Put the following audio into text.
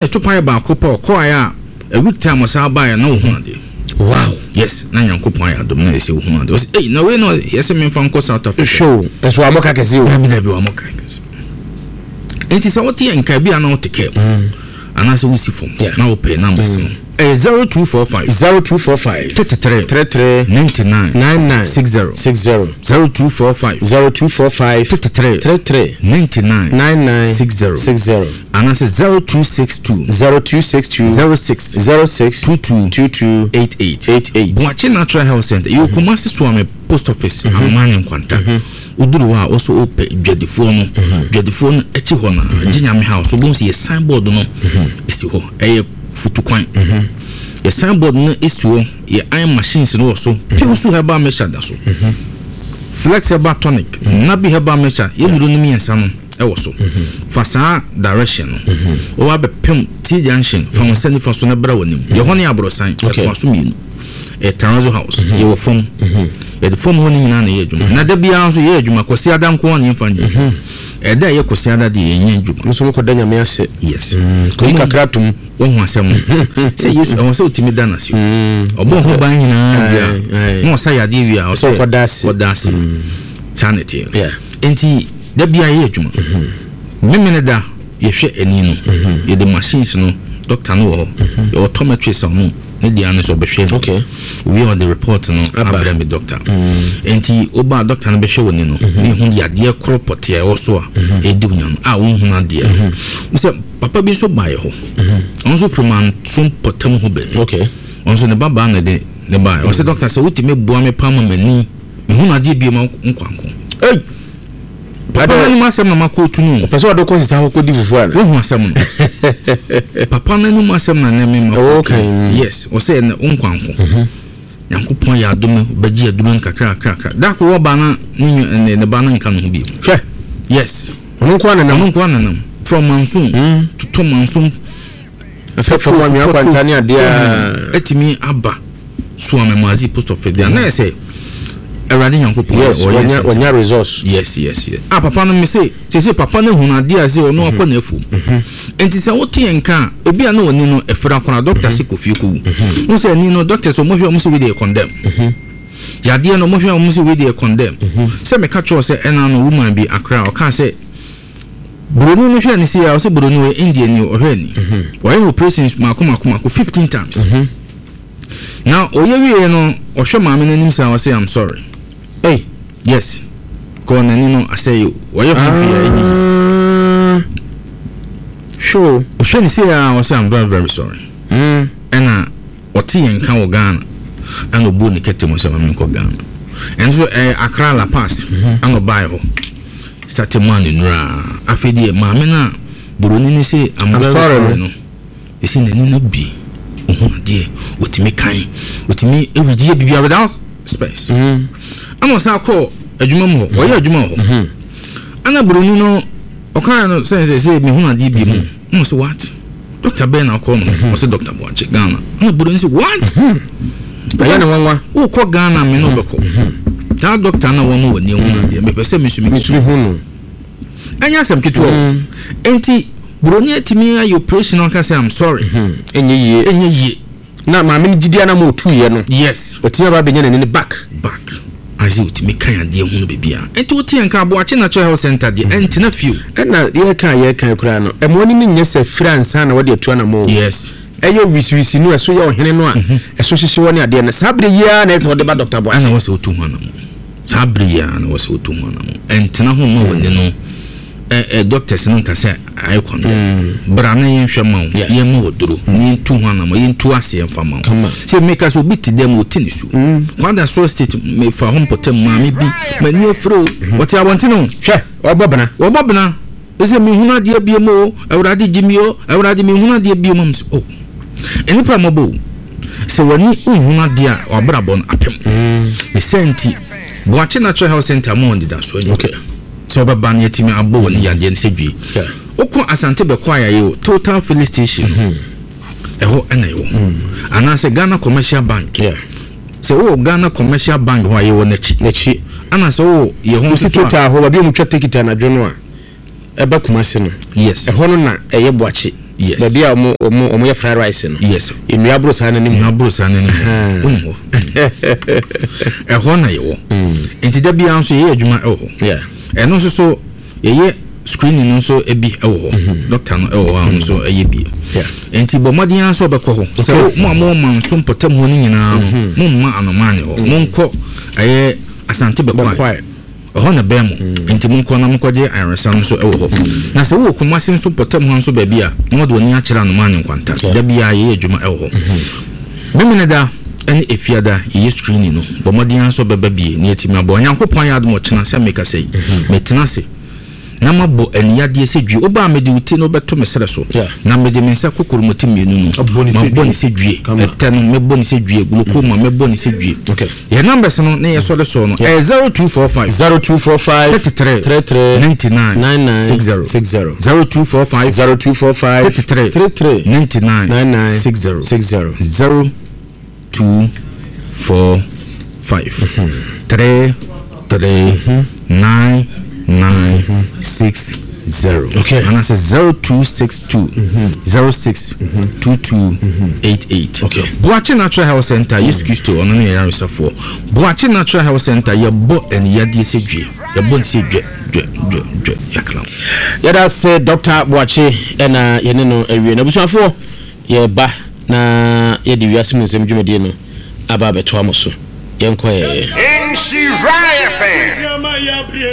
etupan ba kopa okoya a week time osa ba ya na ohunade. Wow. Yes, na Nyankopon ya dom na ese ohunade. Hey, na we no yes me fan ko South Africa. Show. Eso amoka kesi o. Bi wa amoka kesi. Enti se wote enka bia na oteke. Anase wusi fom. Na wo pay numbers no. 0245 33 99 60 0245 33 99 60 Anase 0262 06 22 88 Bwache Natural Health Center you Kumasi Swame Post Office amani nkwanta uduru wa also ope dwadifo no echi ho na ginyame house obonsi ye signboard no esi ho eye futukwan ye signboard no esuo ye iron machines no so piusu heba measure da so flex heba tonic nabi heba measure ye wuru no miensa no e wo so fasa direction no o wa be pem T junction from send for so na bra wonim ye ho ne abrosan e so mienu e Tanzo house ye wo fom e de fom ho ni nyina na ye adwuma na da bia nso ye adwuma kwasi adam ko ne mfa nye e da ye kwasi ada de ye nya adwuma nso ko da nyame ase yes ko kakratum wo ho asem se yesu e wose otimi da na se obo ho ban nyina bia no sa ya de wi a so ko da se sanity enti da bia ye adwuma memene da ye hwe ani no ye de machines no doctor no ho ye optometry so no ne dia no so be hwe okay we on the report no abra me doctor enti oba doctor no be hwe woni no ne hu ya de kropot ya so a edi unyam a wo hu na de se papa bi so bae ho onso from some potam ho be okay onso ne baba na de ne bae o se doctor se wuti me bua me pam mani me hu na de bi ma nkwanko ei papa ni ma sem na makotu no person do ko sisa ko di fufu ana wo hu asem no papa na ni ma sem na ne me ma okay yes o se na nkwanko Nyankopon ya adom bagi adom kakra da ko wo ba na ne ba na nka no bi hwe yes ono ko na from monsoon to monsoon from one ya kwantani adia etimi aba so amemazi post of the na say erade Nyankopon onya resource yes papa no me say papa na hunade ase ono akọ na afu enti se wote enka ebi na oni no efra kona doctor se kofi ko wo se ni no doctor so mo hwe mo se we dey condemn ya de no mo hwe mo se we dey condemn se me ka cho se ena no woman bi akra o ka se Broni no hwe ni se ya o se broni we India ni o hwe ni wo yin operations makoma 15 times now oyewie no o hwe maame nanim sa o say I'm sorry hey yes kona ni no asay wo ye hu ya sure o hwe ni se ya o say I'm very very sorry ena oti yenka wo Ghana ana obu ni ketemo se maame ko Ghana enso Accra La Paz ana buy ho start man nura afedi maame na broni ni se I'm sorry no esi na ni na bi ohun ade otimi kan otimi ewidie bibia without space ama sa ko adwuma mu ho oye adwuma ho ana broni no okan no say me hu ade bi mu no so what Dr. Ben akono o se Dr. Boache Ghana ana broni say what aya na wanwa wo ko Ghana me no beko ta doctor na won woni hu ade me pese me sumi hu no anya sam kitu enti broni atimi ayo operation on ka say I'm sorry enye ye na maame ni gidia na mo tu ye no yes otia ba benya ne back azi utimi kan ade hu no bebia enti otia nka Boache Natural Health Center de enti na few na ye kan kura no emoni ni nye se France na wode atu na mo yes eyo wisi no eso ye ohene no a eso hyehye woni ade na sabre ya na eso de ba Dr. Boache ana wose otu hu na mo sabre ya na wose otu hu na mo enti na hu no woni no doctors no ka say ai kon bra na yen hwe ma ye ma oduro ni tu hu na mo yen tu ase en fa ma say make us obit dem otini su kwanda so state me fa hom potem ma me bi mani afro what I want to know hwe obobna ese mi huna de bia mo awrade jimio awrade mi huna de bia mam oh eni pra mo bo se wani huna de a obrabon apem e senti Boache Natural Health Center mo ndida so okay so baba na yetimi abo woni yade nsedwi okon asante be kwa ya yo total filling station eho enayo anase Ghana Commercial Bank se wo Ghana Commercial Bank ho ayo nachi anase wo ye ho si total ho ba bi mu twa ticket na dwono a eba Kumasi no yes eho no na eye Boache yes baby omo ye fried rice no yes enua bro sa na ni unho ehona yewo enti da bia nso ye adwuma yeah eno so ye screening nso ebi doctor no nso eye bi enti bo modern nso be ko ho se mo manso potam ho ni nyina no mo ma anomane ho mo nko aye asante be kwa na bemu enti mun kona mun kwaje ayaresa nso ho na se wo kumase nso potam ho nso ba bia no do ni akira no man nkwanta da bia ye adwuma ho memene da ene efiada ye screening no bo modern nso beba bie ni etimi abo nyankopon ya admo chena se meka sei metina se na mabo eniyade se dwie oba mede uti no beto mesere so na mede mensa kokoromoti mienu no mabo ni se dwie eteno mebo ni se dwie glukoma mebo ni se dwie okay ye numbers no ne ye so de so no 0245 33 99 60 0245 33 99 60 0245 okay and I say 0262 06 2288 okay Boache Natural Health Center excuse to ono ne ya for Boache Natural Health Center ye bo eni yade sedwe ye bo nse dwe yakla ya da say Dr. Boache na ye ne no awie na busuafo ye ba na ye di wiase mu nsem dwumade no aba beto amoso ye nko ye